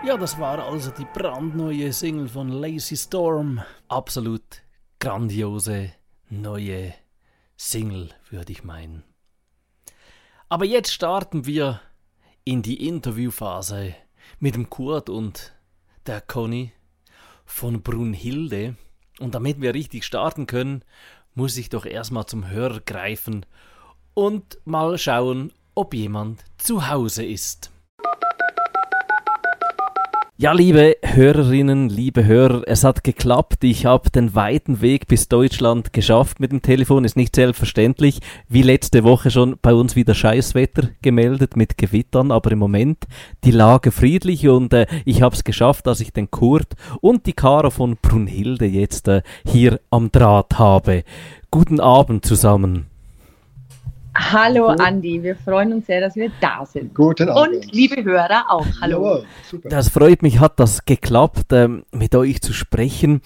Ja, das war also die brandneue Single von Lazy Storm. Absolut grandiose neue Single, würde ich meinen. Aber jetzt starten wir in die Interviewphase mit dem Kurt und der Conny von Brunhilde. Und damit wir richtig starten können, muss ich doch erstmal zum Hörer greifen und mal schauen, ob jemand zu Hause ist. Ja, liebe Hörerinnen, liebe Hörer, es hat geklappt. Ich habe den weiten Weg bis Deutschland geschafft mit dem Telefon. Ist nicht selbstverständlich. Wie letzte Woche schon bei uns wieder Scheißwetter gemeldet mit Gewittern, aber im Moment die Lage friedlich und ich habe es geschafft, dass ich den Kurt und die Caro von Brunhilde jetzt hier am Draht habe. Guten Abend zusammen. Hallo Andi, wir freuen uns sehr, dass wir da sind. Guten Abend. Und liebe Hörer auch, hallo. Jawohl, super. Das freut mich, hat das geklappt, mit euch zu sprechen.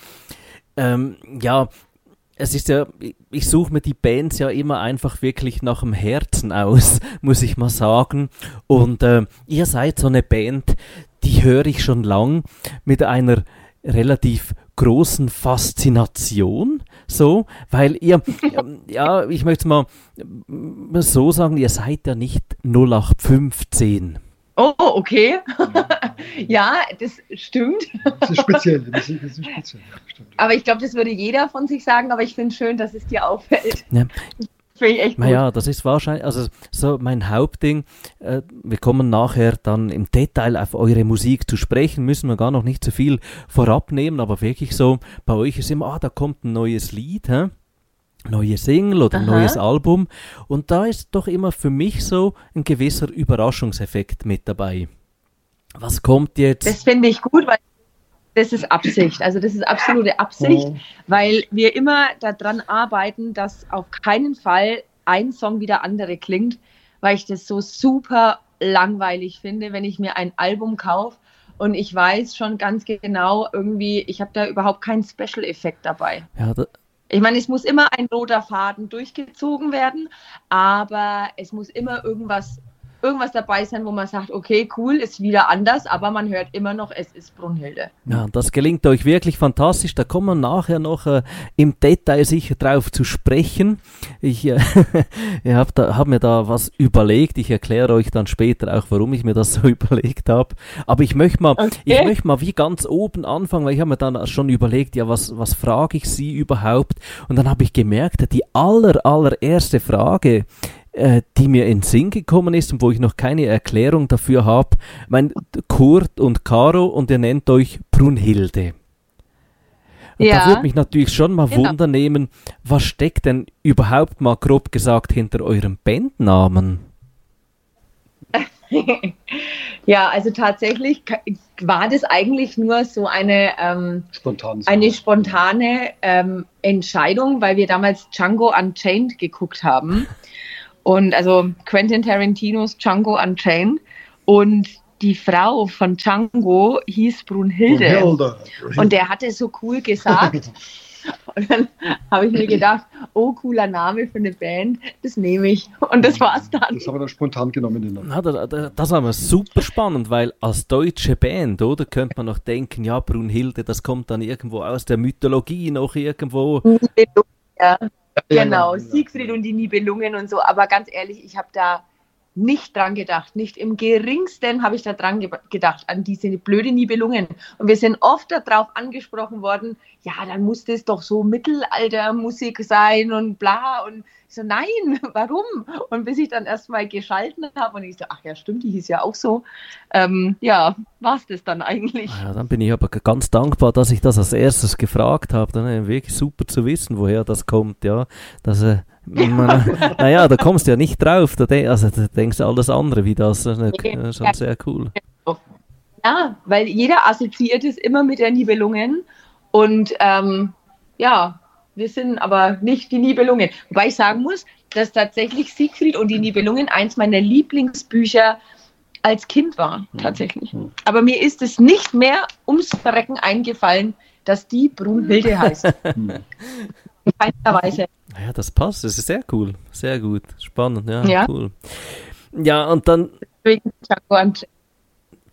Ja, es ist ja, ich suche mir die Bands ja immer einfach wirklich nach dem Herzen aus, muss ich mal sagen. Und ihr seid so eine Band, die höre ich schon lang mit einer relativ großen Faszination, so, weil ihr, ja, ich möchte mal so sagen, ihr seid ja nicht 0815. Oh, okay. Ja, das stimmt. Das ist speziell. Das ist speziell, ja, stimmt. Aber ich glaube, das würde jeder von sich sagen, aber ich finde es schön, dass es dir auffällt. Ja. Finde ich echt gut. Naja, das ist wahrscheinlich, also so mein Hauptding, wir kommen nachher dann im Detail auf eure Musik zu sprechen, müssen wir gar noch nicht so viel vorab nehmen, aber wirklich so, bei euch ist immer, da kommt ein neues Lied, neue Single oder ein neues Album und da ist doch immer für mich so ein gewisser Überraschungseffekt mit dabei. Was kommt jetzt? Das finde ich gut, weil das ist Absicht, also das ist absolute Absicht, weil wir immer daran arbeiten, dass auf keinen Fall ein Song wie der andere klingt, weil ich das so super langweilig finde, wenn ich mir ein Album kaufe und ich weiß schon ganz genau irgendwie, ich habe da überhaupt keinen Special-Effekt dabei. Ja, ich meine, es muss immer ein roter Faden durchgezogen werden, aber es muss immer irgendwas dabei sein, wo man sagt, okay, cool, ist wieder anders, aber man hört immer noch, es ist Brunhilde. Ja, das gelingt euch wirklich fantastisch. Da kommen wir nachher noch im Detail sicher drauf zu sprechen. Ich hab mir da was überlegt. Ich erkläre euch dann später auch, warum ich mir das so überlegt habe. Aber ich möchte mal wie ganz oben anfangen, weil ich habe mir dann schon überlegt, ja, was frage ich Sie überhaupt? Und dann habe ich gemerkt, die allererste Frage, die mir in den Sinn gekommen ist und wo ich noch keine Erklärung dafür habe. Mein Kurt und Caro und ihr nennt euch Brunhilde. Und da würde mich natürlich schon mal Wunder nehmen, was steckt denn überhaupt mal grob gesagt hinter eurem Bandnamen? Ja, also tatsächlich war das eigentlich nur so eine spontane Entscheidung, weil wir damals Django Unchained geguckt haben. Und also Quentin Tarantinos Django Unchained und die Frau von Django hieß Brunhilde. Und der hatte so cool gesagt. Und dann habe ich mir gedacht, oh, cooler Name für eine Band, das nehme ich. Und das war's dann. Das haben wir dann spontan genommen. Das war aber super spannend, weil als deutsche Band, oder, könnte man noch denken, ja, Brunhilde, das kommt dann irgendwo aus der Mythologie noch irgendwo. Ja. Genau, Siegfried und die Nibelungen und so, aber ganz ehrlich, ich habe da nicht dran gedacht, nicht im geringsten habe ich da dran gedacht, an diese blöde Nibelungen. Und wir sind oft darauf angesprochen worden, ja, dann muss das doch so Mittelaltermusik sein und bla. Und ich so, nein, warum? Und bis ich dann erstmal geschalten habe und ich so, ach ja, stimmt, die hieß ja auch so. Ja, war es das dann eigentlich. Ja, dann bin ich aber ganz dankbar, dass ich das als erstes gefragt habe. Dann ist wirklich super zu wissen, woher das kommt, ja. Naja, da kommst du ja nicht drauf, da denkst du alles andere wie das, schon sehr cool. Ja, weil jeder assoziiert es immer mit der Nibelungen und ja, wir sind aber nicht die Nibelungen. Wobei ich sagen muss, dass tatsächlich Siegfried und die Nibelungen eins meiner Lieblingsbücher als Kind war, tatsächlich. Aber mir ist es nicht mehr ums Verrecken eingefallen, dass die Brunhilde heißt. In keiner Weise. Ja, das passt, das ist sehr cool, sehr gut, spannend, ja, cool. Ja, und dann...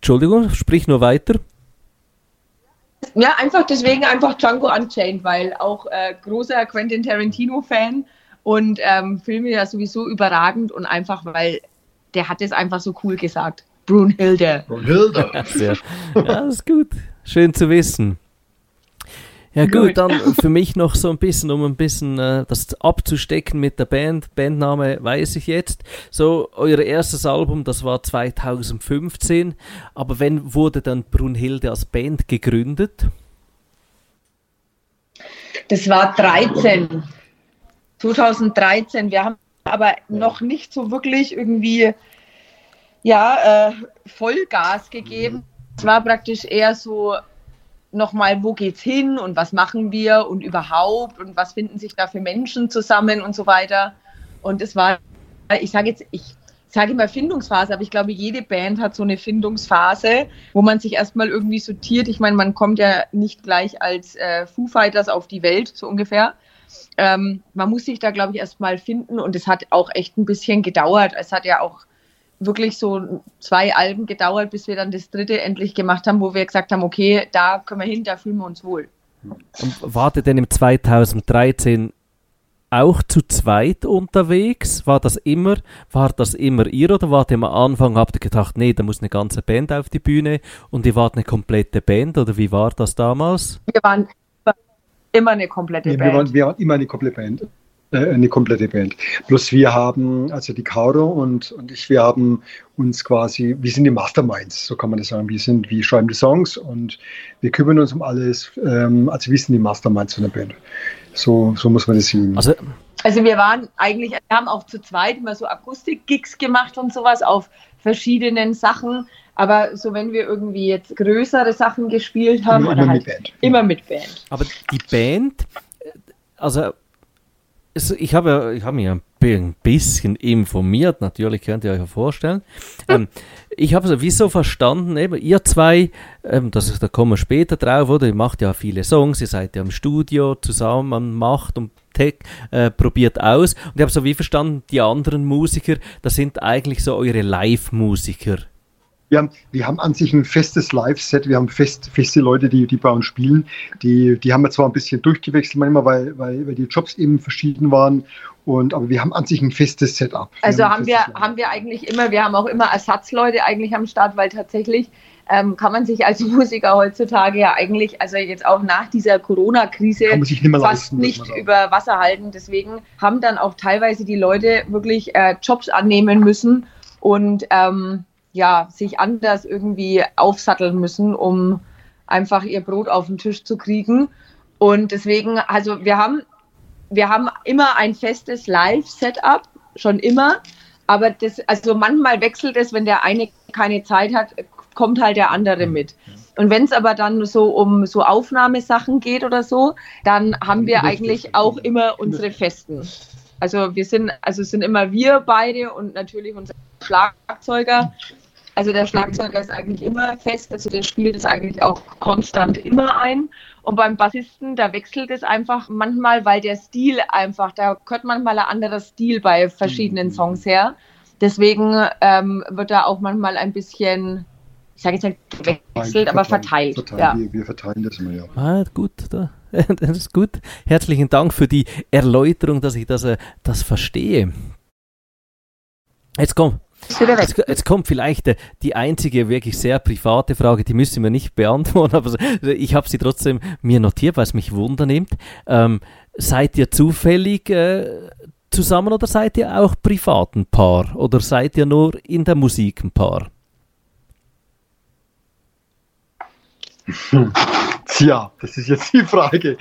Entschuldigung, sprich nur weiter. Ja, deswegen Django Unchained, weil auch großer Quentin Tarantino-Fan und Filme ja sowieso überragend und einfach, weil der hat es einfach so cool gesagt. Brunhilde. Ja, das ist gut. Schön zu wissen. Ja gut, dann für mich noch so ein bisschen, um ein bisschen das abzustecken mit der Band. Bandname weiß ich jetzt. So, euer erstes Album, das war 2015. Aber wann wurde dann Brunhilde als Band gegründet? Das war 2013. Wir haben aber noch nicht so wirklich irgendwie Vollgas gegeben. Es war praktisch eher so nochmal, wo geht's hin und was machen wir und überhaupt und was finden sich da für Menschen zusammen und so weiter. Und es war, ich sage immer Findungsphase, aber ich glaube, jede Band hat so eine Findungsphase, wo man sich erstmal irgendwie sortiert. Ich meine, man kommt ja nicht gleich als Foo Fighters auf die Welt, so ungefähr. Man muss sich da, glaube ich, erstmal finden und es hat auch echt ein bisschen gedauert. Es hat ja auch wirklich so 2 Alben gedauert, bis wir dann das 3. endlich gemacht haben, wo wir gesagt haben, okay, da können wir hin, da fühlen wir uns wohl. Und wart ihr denn im 2013 auch zu zweit unterwegs? War das immer ihr oder wart ihr am Anfang, habt ihr gedacht, nee, da muss eine ganze Band auf die Bühne und ihr wart eine komplette Band oder wie war das damals? Wir waren immer eine komplette Band. Wir waren immer eine komplette Band. Eine komplette Band. Bloß wir haben, also die Caro und ich, wir haben uns quasi, wir sind die Masterminds, so kann man das sagen. Wir schreiben die Songs und wir kümmern uns um alles. Also wir sind die Masterminds von der Band. So muss man das sehen. Also wir haben auch zu zweit immer so Akustik-Gigs gemacht und sowas auf verschiedenen Sachen. Aber so wenn wir irgendwie jetzt größere Sachen gespielt haben, immer mit Band. Immer mit Band. Aber die Band, also ich habe mich ein bisschen informiert, natürlich könnt ihr euch ja vorstellen. Ich habe sowieso verstanden, eben ihr zwei, da kommen wir später drauf, oder? Ihr macht ja viele Songs, ihr seid ja im Studio zusammen, macht und probiert aus. Und ich habe so wie verstanden, die anderen Musiker, das sind eigentlich so eure Live-Musiker. Wir haben an sich ein festes Live-Set, wir haben feste Leute, die bei uns spielen. Die haben wir zwar ein bisschen durchgewechselt manchmal, weil die Jobs eben verschieden waren. Aber wir haben an sich ein festes Setup. Also haben wir eigentlich immer, wir haben auch immer Ersatzleute eigentlich am Start, weil tatsächlich kann man sich als Musiker heutzutage ja eigentlich, also jetzt auch nach dieser Corona-Krise fast nicht über Wasser halten. Deswegen haben dann auch teilweise die Leute wirklich Jobs annehmen müssen und sich anders irgendwie aufsatteln müssen, um einfach ihr Brot auf den Tisch zu kriegen. Und deswegen, also wir haben immer ein festes Live-Setup, schon immer, aber manchmal wechselt es, wenn der eine keine Zeit hat, kommt halt der andere mit. Und wenn es aber dann so um so Aufnahmesachen geht oder so, dann haben wir eigentlich auch immer unsere Festen. Also es sind immer wir beide und natürlich unser Schlagzeuger. Also der Schlagzeuger ist eigentlich immer fest, also der spielt es eigentlich auch konstant immer ein. Und beim Bassisten, da wechselt es einfach manchmal, weil der Stil einfach, da gehört manchmal ein anderer Stil bei verschiedenen Songs her. Deswegen wird da auch manchmal ein bisschen, ich sage jetzt nicht gewechselt, aber verteilt. Ja. Wir verteilen das immer, ja. Gut, das ist gut. Herzlichen Dank für die Erläuterung, dass ich das verstehe. Jetzt kommt vielleicht die einzige wirklich sehr private Frage, die müssen wir nicht beantworten, aber ich habe sie trotzdem mir notiert, weil es mich wundernimmt. Seid ihr zufällig zusammen oder seid ihr auch privat ein Paar? Oder seid ihr nur in der Musik ein Paar? Tja, das ist jetzt die Frage.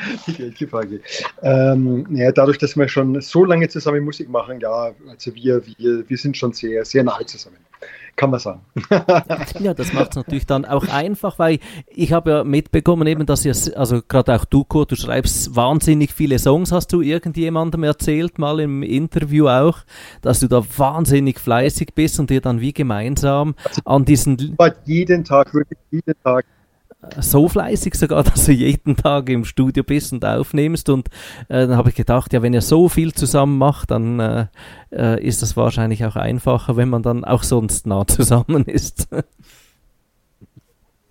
Dadurch, dass wir schon so lange zusammen Musik machen, ja, also wir sind schon sehr, sehr nahe zusammen, kann man sagen. Ja, das macht es natürlich dann auch einfach, weil ich habe ja mitbekommen eben, dass ihr, also gerade auch du, Kurt, du schreibst wahnsinnig viele Songs, hast du irgendjemandem erzählt, mal im Interview auch, dass du da wahnsinnig fleißig bist und ihr dann wie gemeinsam an diesen... Wirklich jeden Tag. So fleißig sogar, dass du jeden Tag im Studio bist und aufnimmst und dann habe ich gedacht, ja, wenn ihr so viel zusammen macht, dann ist das wahrscheinlich auch einfacher, wenn man dann auch sonst nah zusammen ist.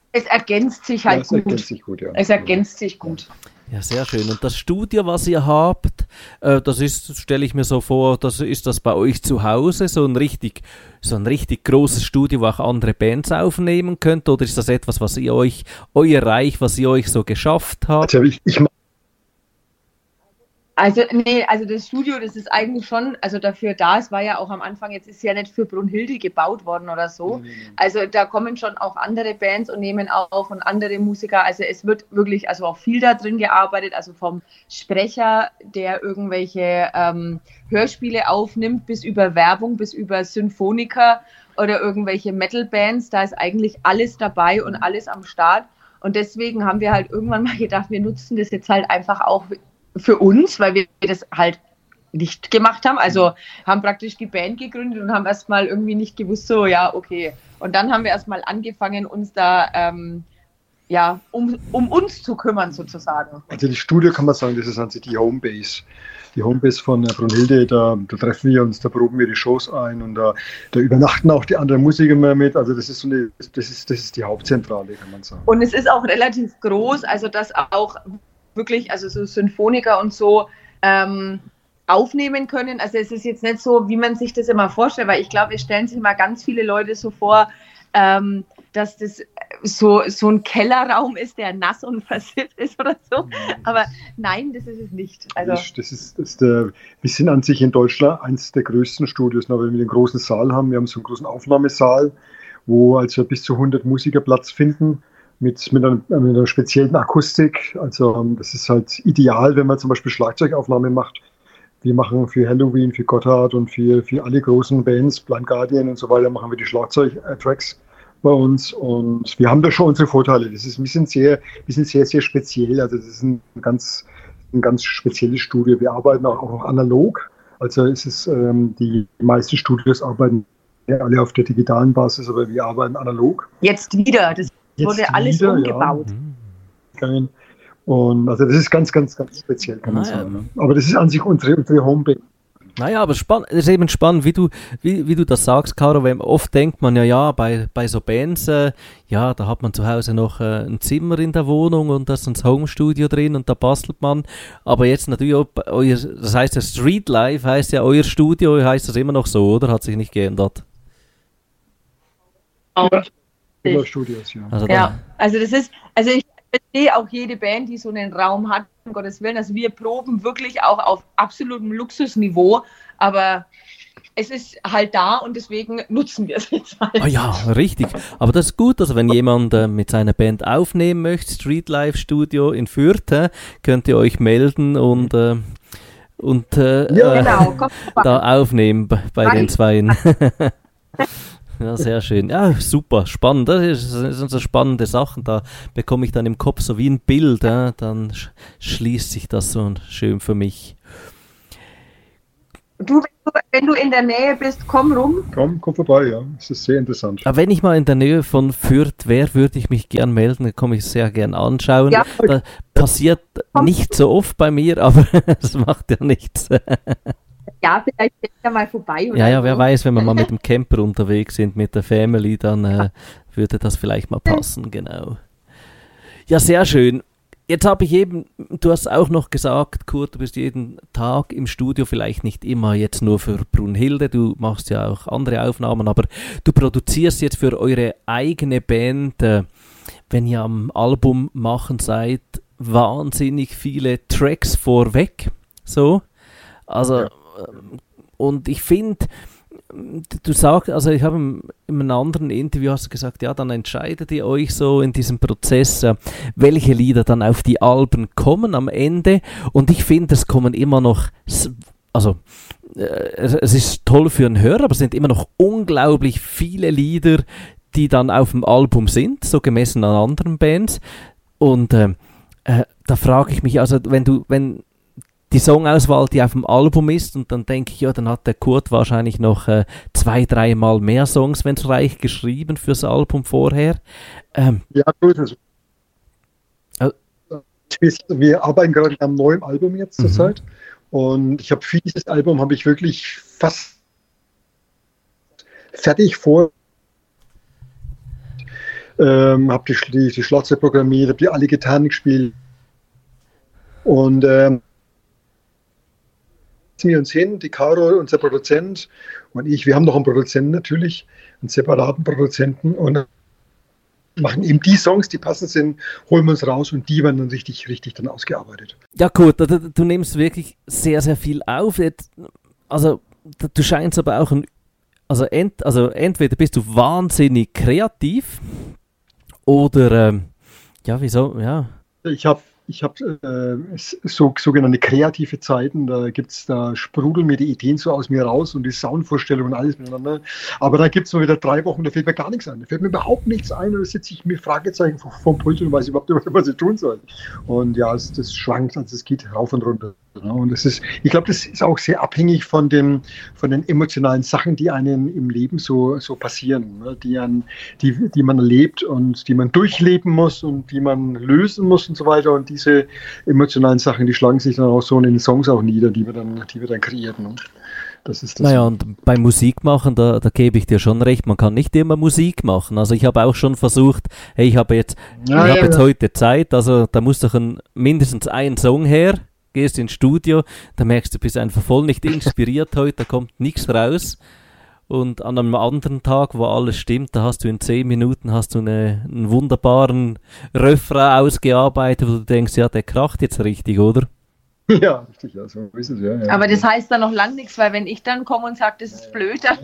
Es ergänzt sich halt gut. Es ergänzt sich gut. Ja, sehr schön. Und das Studio, was ihr habt, das ist, stelle ich mir so vor, ist das bei euch zu Hause, so ein richtig großes Studio, wo auch andere Bands aufnehmen könnt? Oder ist das etwas, was ihr euch so geschafft habt? Also das Studio, das ist eigentlich schon, also dafür da, es war ja auch am Anfang, jetzt ist es ja nicht für Brunhilde gebaut worden oder so. Also da kommen schon auch andere Bands und nehmen auf und andere Musiker. Also es wird wirklich, also auch viel da drin gearbeitet, also vom Sprecher, der irgendwelche Hörspiele aufnimmt, bis über Werbung, bis über Symphoniker oder irgendwelche Metal-Bands. Da ist eigentlich alles dabei und alles am Start. Und deswegen haben wir halt irgendwann mal gedacht, wir nutzen das jetzt halt einfach auch für uns, weil wir das halt nicht gemacht haben. Also haben praktisch die Band gegründet und haben erstmal irgendwie nicht gewusst, so, ja, okay. Und dann haben wir erstmal angefangen, uns da um uns zu kümmern, sozusagen. Also das Studio, kann man sagen, das ist an sich die Homebase. Die Homebase von Brunhilde, da treffen wir uns, da proben wir die Shows ein und da übernachten auch die anderen Musiker mehr mit. Also das ist das ist die Hauptzentrale, kann man sagen. Und es ist auch relativ groß, also dass auch wirklich, also so Symphoniker und so aufnehmen können. Also es ist jetzt nicht so, wie man sich das immer vorstellt, weil ich glaube, es stellen sich mal ganz viele Leute so vor, dass das so ein Kellerraum ist, der nass und versifft ist oder so. Aber nein, das ist es nicht. Also wir sind an sich in Deutschland eines der größten Studios, weil wir den großen Saal haben. Wir haben so einen großen Aufnahmesaal, wo also bis zu 100 Musiker Platz finden. Mit einer speziellen Akustik. Also das ist halt ideal, wenn man zum Beispiel Schlagzeugaufnahmen macht. Wir machen für Halloween, für Gotthard und für alle großen Bands, Blind Guardian und so weiter, machen wir die Schlagzeugtracks bei uns. Und wir haben da schon unsere Vorteile. Das ist ein bisschen sehr, sehr speziell. Also das ist ein ganz spezielles Studio. Wir arbeiten auch noch analog. Also es ist, die meisten Studios arbeiten alle auf der digitalen Basis, aber wir arbeiten analog. Jetzt wieder, das wurde alles umgebaut. Ja. Und also das ist ganz speziell, kann man sagen. Aber das ist an sich unsere Homebase. Naja, aber es ist eben spannend, wie du das sagst, Caro, weil oft denkt man bei so Bands, da hat man zu Hause noch ein Zimmer in der Wohnung und da ist ein Homestudio drin und da bastelt man. Aber jetzt natürlich auch das heißt ja Street Life, heißt ja euer Studio, heißt das immer noch so, oder? Hat sich nicht geändert? Studios, ja. Also ich verstehe auch jede Band, die so einen Raum hat, um Gottes Willen. Also wir proben wirklich auch auf absolutem Luxusniveau, aber es ist halt da und deswegen nutzen wir es jetzt halt. Ah ja, richtig. Aber das ist gut, also wenn jemand mit seiner Band aufnehmen möchte, Street Life Studio in Fürth, könnt ihr euch melden und da aufnehmen bei den Zweien. Ja, sehr schön. Ja, super, spannend. Das sind so spannende Sachen. Da bekomme ich dann im Kopf so wie ein Bild. Dann schließt sich das so schön für mich. Du, wenn du in der Nähe bist, komm rum. Komm vorbei, ja. Das ist sehr interessant. Aber wenn ich mal in der Nähe von Fürth wäre, würde ich mich gern melden. Da komme ich sehr gern anschauen. Ja. Da passiert nicht so oft bei mir, aber es macht ja nichts. Ja, vielleicht geht ja mal vorbei. Oder ja, wer weiß, wenn wir mal mit dem Camper unterwegs sind, mit der Family, dann würde das vielleicht mal passen, genau. Ja, sehr schön. Jetzt habe ich du hast auch noch gesagt, Kurt, du bist jeden Tag im Studio, vielleicht nicht immer jetzt nur für Brunhilde, du machst ja auch andere Aufnahmen, aber du produzierst jetzt für eure eigene Band, wenn ihr am Album machen seid, wahnsinnig viele Tracks vorweg, so, also... Und ich finde, du sagst, also ich habe in einem anderen Interview hast du gesagt, ja, dann entscheidet ihr euch so in diesem Prozess, welche Lieder dann auf die Alben kommen am Ende. Und ich finde, es kommen immer noch, also es ist toll für einen Hörer, aber es sind immer noch unglaublich viele Lieder, die dann auf dem Album sind, so gemessen an anderen Bands. Und da frage ich mich, also wenn die Songauswahl, die auf dem Album ist, und dann denke ich, ja, dann hat der Kurt wahrscheinlich noch 2-3 Mal mehr Songs, wenn es reicht, geschrieben fürs Album vorher. Ja, gut. Also, wir arbeiten gerade am neuen Album jetzt zur Zeit und ich habe für dieses Album wirklich fast fertig vor. habe die Schlagzeug programmiert, habe die alle Gitarren gespielt. Und wir uns hin, die Caro, unser Produzent und ich, wir haben noch einen Produzenten natürlich, einen separaten Produzenten und machen eben die Songs, die passend sind, holen wir uns raus und die werden dann richtig dann ausgearbeitet. Ja gut, du nimmst wirklich sehr, sehr viel auf. Also du scheinst aber auch entweder bist du wahnsinnig kreativ oder Ich habe sogenannte kreative Zeiten, da sprudeln mir die Ideen so aus mir raus und die Soundvorstellungen und alles miteinander. Aber da gibt es mal wieder 3 Wochen, da fällt mir gar nichts ein. Da fällt mir überhaupt nichts ein und da sitze ich mit Fragezeichen vom Pult und weiß überhaupt nicht, was ich tun soll. Und ja, das schwankt, also es geht rauf und runter. Und ich glaube, das ist auch sehr abhängig von den emotionalen Sachen, die einem im Leben so passieren, ne? die man erlebt und die man durchleben muss und die man lösen muss und so weiter. Und diese emotionalen Sachen, die schlagen sich dann auch so in den Songs auch nieder, die wir dann kreieren. Ne? Das ist das. Naja, und beim Musikmachen, da gebe ich dir schon recht, man kann nicht immer Musik machen. Also ich habe auch schon versucht, hey, ich habe jetzt heute Zeit, also da muss doch mindestens ein Song her. Gehst ins Studio, da merkst du, bist einfach voll nicht inspiriert heute, da kommt nichts raus. Und an einem anderen Tag, wo alles stimmt, da hast du in 10 Minuten einen wunderbaren Refrain ausgearbeitet, wo du denkst, ja, der kracht jetzt richtig, oder? Ja, richtig, ja, so ist es, ja. Aber das heißt dann noch lang nichts, weil wenn ich dann komme und sage, das ist blöd, dann...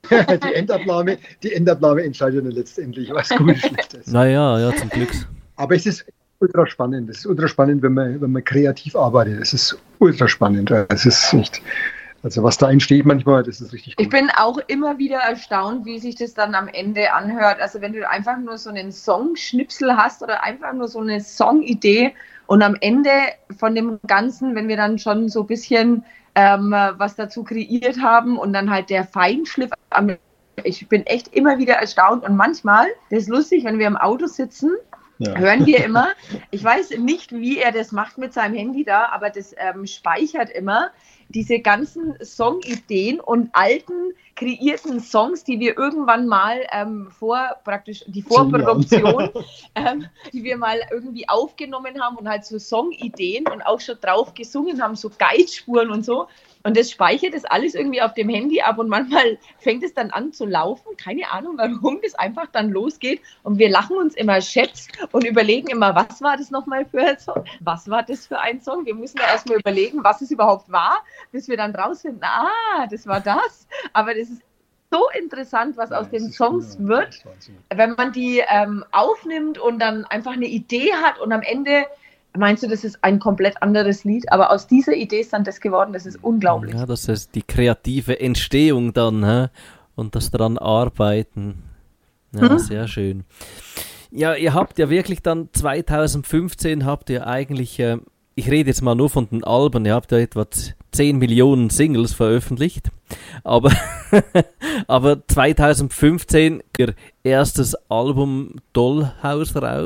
die Endabnahme entscheidet dann letztendlich, was gut und schlecht ist. Naja, ja, zum Glück. Aber es ist ultra spannend. Es ist ultra spannend, wenn man kreativ arbeitet. Es ist ultra spannend. Es ist nicht, also was da entsteht manchmal, das ist richtig gut. Ich bin auch immer wieder erstaunt, wie sich das dann am Ende anhört. Also wenn du einfach nur so einen Songschnipsel hast oder einfach nur so eine Songidee und am Ende von dem Ganzen, wenn wir dann schon so ein bisschen was dazu kreiert haben und dann halt der Feinschliff ich bin echt immer wieder erstaunt und manchmal, das ist lustig, wenn wir im Auto sitzen, hören wir immer, ich weiß nicht, wie er das macht mit seinem Handy da, aber das speichert immer diese ganzen Songideen und alten kreierten Songs, die wir irgendwann mal die Vorproduktion, die wir mal irgendwie aufgenommen haben und halt so Songideen und auch schon drauf gesungen haben, so Geitspuren und so. Und das speichert das alles irgendwie auf dem Handy ab und manchmal fängt es dann an zu laufen. Keine Ahnung, warum das einfach dann losgeht. Und wir lachen uns immer schätzt und überlegen immer, was war das nochmal für ein Song? Was war das für ein Song? Wir müssen ja erstmal überlegen, was es überhaupt war, bis wir dann rausfinden, das war das. Aber das ist so interessant, was aus den Songs wird, wenn man die aufnimmt und dann einfach eine Idee hat und am Ende meinst du, das ist ein komplett anderes Lied, aber aus dieser Idee ist dann das geworden, das ist unglaublich. Ja, das ist die kreative Entstehung dann, und das daran arbeiten. Ja, sehr schön. Ja, ihr habt ja wirklich dann 2015 eigentlich, ich rede jetzt mal nur von den Alben, ihr habt ja etwa 10 Millionen Singles veröffentlicht, aber 2015 ihr erstes Album Dollhouse raus.